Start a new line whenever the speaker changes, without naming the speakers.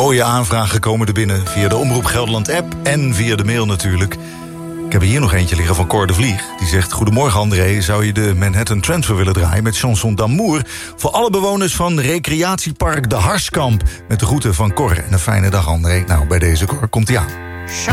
mooie aanvragen komen er binnen via de Omroep Gelderland app en via de mail natuurlijk. Ik heb er hier nog eentje liggen van Cor de Vlieg. Die zegt: goedemorgen André, zou je de Manhattan Transfer willen draaien met Chanson d'Amour voor alle bewoners van recreatiepark De Harskamp? Met de groeten van Cor en een fijne dag André. Nou, bij deze Cor komt hij aan.